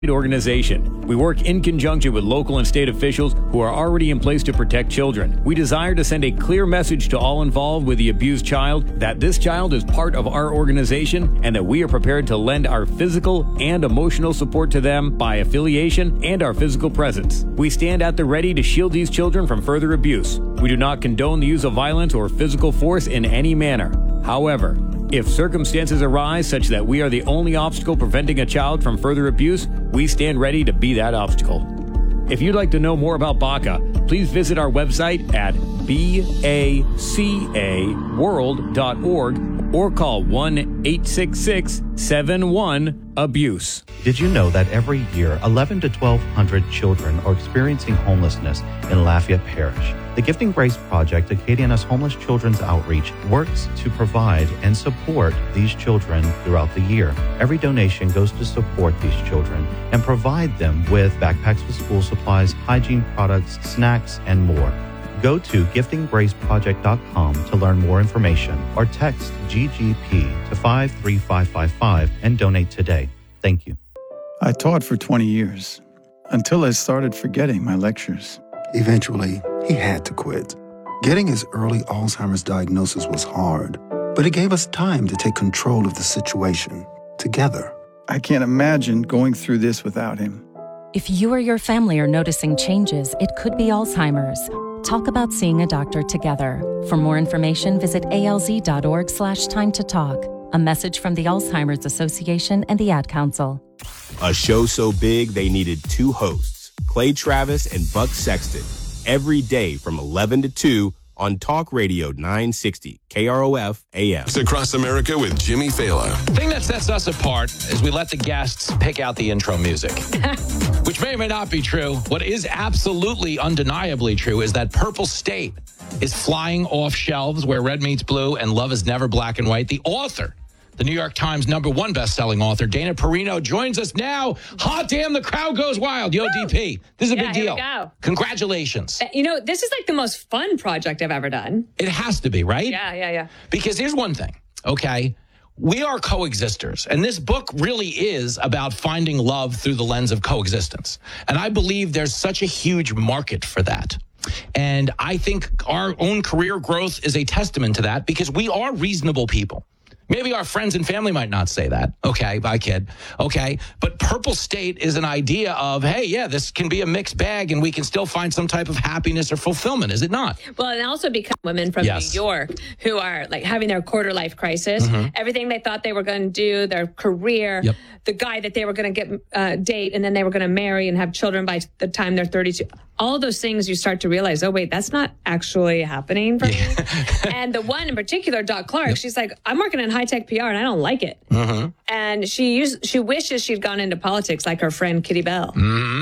organization. We work in conjunction with local and state officials who are already in place to protect children. We desire to send a clear message to all involved with the abused child that this child is part of our organization and that we are prepared to lend our physical and emotional support to them by affiliation and our physical presence. We stand at the ready to shield these children from further abuse. We do not condone the use of violence or physical force in any manner. However, if circumstances arise such that we are the only obstacle preventing a child from further abuse, we stand ready to be that obstacle. If you'd like to know more about BACA, please visit our website at bacaworld.org or call 1-866-71-ABUSE. Did you know that every year 11 to 1,200 children are experiencing homelessness in Lafayette Parish? The Gifting Grace Project, Acadiana's Homeless Children's Outreach, works to provide and support these children throughout the year. Every donation goes to support these children and provide them with backpacks with school supplies, hygiene products, snacks, and more. Go to giftinggraceproject.com to learn more information or text GGP to 53555 and donate today. Thank you. I taught for 20 years until I started forgetting my lectures. Eventually, he had to quit. Getting his early Alzheimer's diagnosis was hard, but it gave us time to take control of the situation together. I can't imagine going through this without him. If you or your family are noticing changes, it could be Alzheimer's. Talk about seeing a doctor together. For more information, visit alz.org/time to talk. A message from the Alzheimer's Association and the Ad Council. A show so big they needed two hosts, Clay Travis and Buck Sexton, every day from 11 to 2 on Talk Radio 960 KROF AM. It's Across America with Jimmy Fallon. The thing that sets us apart is we let the guests pick out the intro music, which may or may not be true. What is absolutely undeniably true is that Purple State is flying off shelves where red meets blue and love is never black and white. The author, the New York Times #1 best-selling author, Dana Perino, joins us now. Hot damn, the crowd goes wild. Yo, DP, this is a big deal. Here we go. Congratulations. You know, this is like the most fun project I've ever done. It has to be, right? Yeah. Because here's one thing, okay? We are coexisters, and this book really is about finding love through the lens of coexistence. And I believe there's such a huge market for that. And I think our own career growth is a testament to that because we are reasonable people. Maybe our friends and family might not say that. Okay, I kid. Okay, but Purple State is an idea of, hey, yeah, this can be a mixed bag and we can still find some type of happiness or fulfillment, is it not? Well, and also because women from New York who are like having their quarter life crisis, everything they thought they were going to do, their career, the guy that they were going to get date, and then they were going to marry and have children by the time they're 32. All of those things you start to realize, oh, wait, that's not actually happening for me. And the one in particular, Doc Clark, she's like, I'm working in high-tech PR and I don't like it. And she wishes she'd gone into politics like her friend Kitty Bell.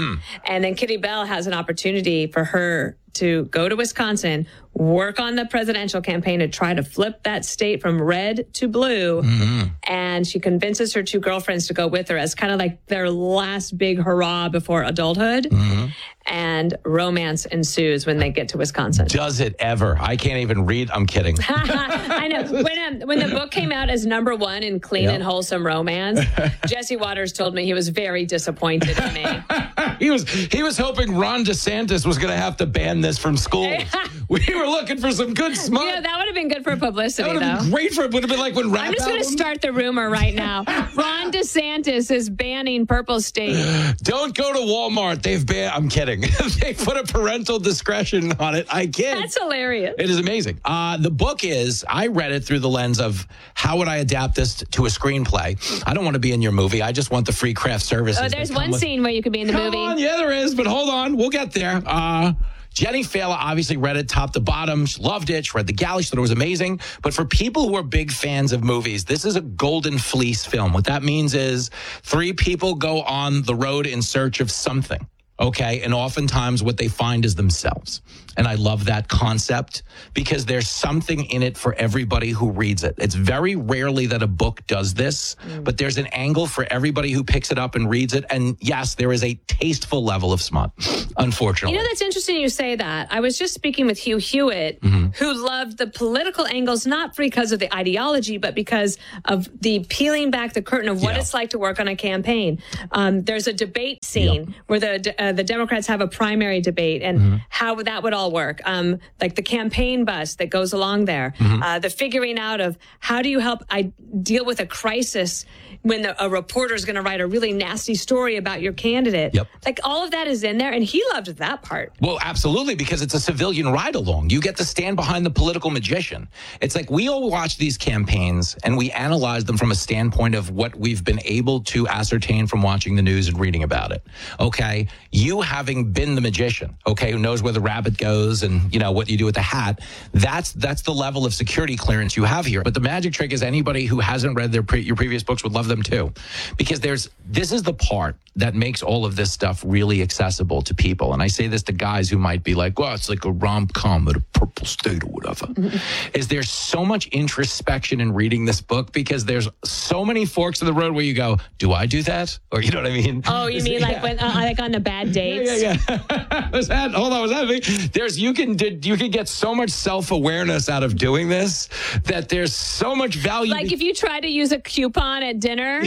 And then Kitty Bell has an opportunity for her to go to Wisconsin, work on the presidential campaign to try to flip that state from red to blue. And she convinces her two girlfriends to go with her as kind of like their last big hurrah before adulthood. And romance ensues when they get to Wisconsin. Does it ever? I can't even read. I'm kidding. I know. When the book came out as #1 in clean and wholesome romance, Jesse Waters told me he was very disappointed in me. He was hoping Ron DeSantis was going to have to ban this from schools. We were looking for some good smut. Yeah, that would have been good for publicity, that would have been great for it. Would have been like when rap I'm just going to start the rumor right now. Ron DeSantis is banning Purple State. Don't go to Walmart. They've banned. I'm kidding. They put a parental discretion on it. I kid. That's hilarious. It is amazing. The book is, I read it through the lens of how would I adapt this to a screenplay. I don't want to be in your movie. I just want the free craft services. Oh, there's one scene where you could be in the movie. Yeah, there is. But hold on. We'll get there. Jenny Fela obviously read it top to bottom. She loved it. She read The Galley. She thought it was amazing. But for people who are big fans of movies, this is a golden fleece film. What that means is 3 people go on the road in search of something. Okay. And oftentimes what they find is themselves. And I love that concept because there's something in it for everybody who reads it. It's very rarely that a book does this, but there's an angle for everybody who picks it up and reads it. And yes, there is a tasteful level of smut, unfortunately. You know, that's interesting you say that. I was just speaking with Hugh Hewitt, who loved the political angles, not because of the ideology, but because of the peeling back the curtain of what it's like to work on a campaign. There's a debate scene where the Democrats have a primary debate and how that would all work. Like the campaign bus that goes along there, the figuring out of how do you help deal with a crisis when a reporter is going to write a really nasty story about your candidate. Like all of that is in there, and he loved that part. Well, absolutely, because it's a civilian ride-along. You get to stand behind the political magician. It's like we all watch these campaigns, and we analyze them from a standpoint of what we've been able to ascertain from watching the news and reading about it. Okay? You having been the magician, okay, who knows where the rabbit goes and, you know, what you do with the hat, that's the level of security clearance you have here. But the magic trick is anybody who hasn't read your previous books would love them too, because this is the part that makes all of this stuff really accessible to people. And I say this to guys who might be like, well, it's like a rom-com at a purple state or whatever. Is there's so much introspection in reading this book because there's so many forks in the road where you go, do I do that? Or you know what I mean? Oh, you mean like when like on the bad dates? You can get so much self-awareness out of doing this that there's so much value. Like if you try to use a coupon at dinner,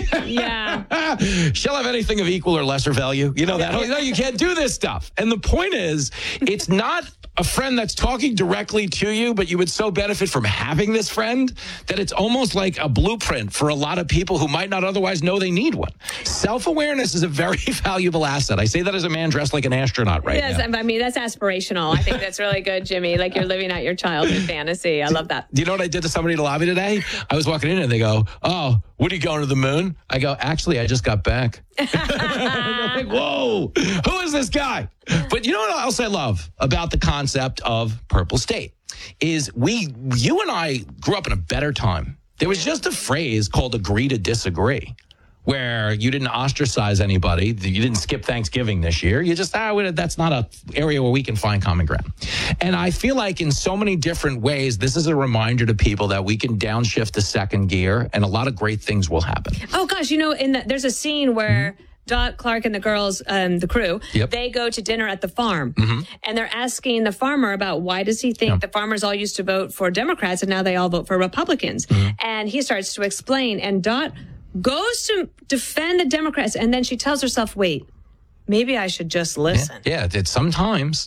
she'll have anything of equal or lesser value. You know that? No, you can't do this stuff. And the point is, it's not a friend that's talking directly to you, but you would so benefit from having this friend that it's almost like a blueprint for a lot of people who might not otherwise know they need one. Self-awareness is a very valuable asset. I say that as a man dressed like an astronaut now. Yes, I mean, that's aspirational. I think that's really good, Jimmy. Like you're living out your childhood fantasy. I love that. Do you know what I did to somebody in the lobby today? I was walking in and they go, oh, what are you going to the moon? I go, actually, I just got back. Like, whoa, who is this guy? But you know what else I love about the concept of Purple State is you and I grew up in a better time. There was just a phrase called agree to disagree, where you didn't ostracize anybody. You didn't skip Thanksgiving this year. You just, that's not an area where we can find common ground. And I feel like in so many different ways, this is a reminder to people that we can downshift to second gear and a lot of great things will happen. Oh, gosh. You know, there's a scene where Dot Clark and the girls, the crew, they go to dinner at the farm. And they're asking the farmer about why does he think the farmers all used to vote for Democrats and now they all vote for Republicans. And he starts to explain. And Dot goes to defend the Democrats, and then she tells herself, wait, maybe I should just listen. Yeah, sometimes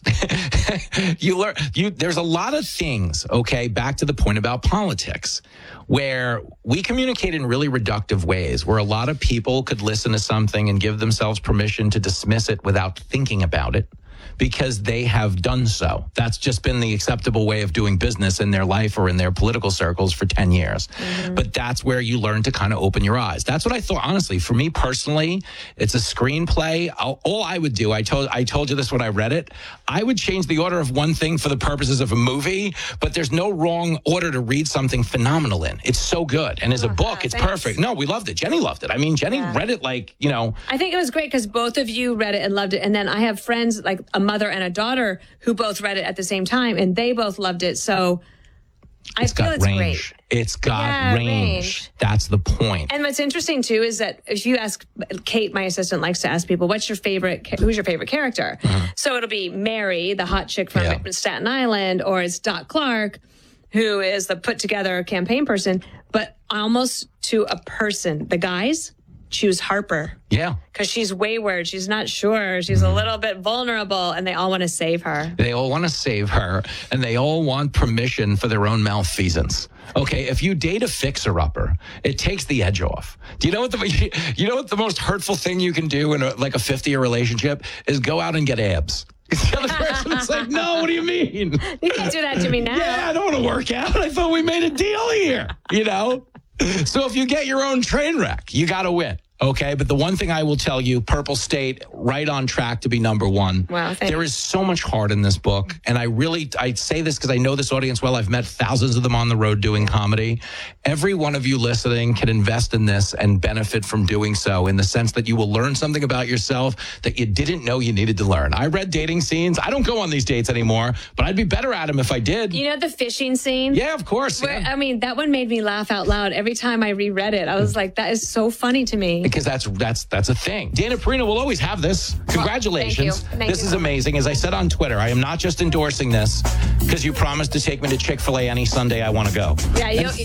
you learn. There's a lot of things, okay, back to the point about politics, where we communicate in really reductive ways, where a lot of people could listen to something and give themselves permission to dismiss it without thinking about it, because they have done so. That's just been the acceptable way of doing business in their life or in their political circles for 10 years. But that's where you learn to kind of open your eyes. That's what I thought, honestly. For me personally, it's a screenplay. All I would do, I told you this when I read it, I would change the order of one thing for the purposes of a movie, but there's no wrong order to read something phenomenal in. It's so good. And as a book, it's perfect. No, we loved it. Jenny loved it. I mean, Jenny read it like, you know. I think it was great because both of you read it and loved it. And then I have friends like a mother and a daughter who both read it at the same time, and they both loved it. So I feel it's great. It's got range. That's the point. And what's interesting too is that if you ask Kate, my assistant likes to ask people, who's your favorite character? So it'll be Mary, the hot chick from Staten Island, or it's Dot Clark, who is the put together campaign person, but almost to a person. The guys choose Harper. Yeah. Because she's wayward. She's not sure. She's a little bit vulnerable, and they all want to save her. They all want to save her, and they all want permission for their own malfeasance. Okay, if you date a fixer-upper, it takes the edge off. Do you know what the most hurtful thing you can do in a 50-year relationship is go out and get abs? The other person's like, no, what do you mean? You can't do that to me now. Yeah, I don't want to work out. I thought we made a deal here, you know? So if you get your own train wreck, you got to win. Okay, but the one thing I will tell you, Purple State, right on track to be number one. Wow, there is so much heart in this book. And I say this because I know this audience well. I've met thousands of them on the road doing comedy. Every one of you listening can invest in this and benefit from doing so, in the sense that you will learn something about yourself that you didn't know you needed to learn. I read dating scenes. I don't go on these dates anymore, but I'd be better at them if I did. You know the fishing scene? Yeah, of course. Where, I mean, that one made me laugh out loud every time I reread it. I was like, that is so funny to me. Because that's a thing. Dana Perino will always have this. Congratulations. Thank you. This is amazing. As I said on Twitter, I am not just endorsing this because you promised to take me to Chick-fil-A any Sunday I want to go. Yeah,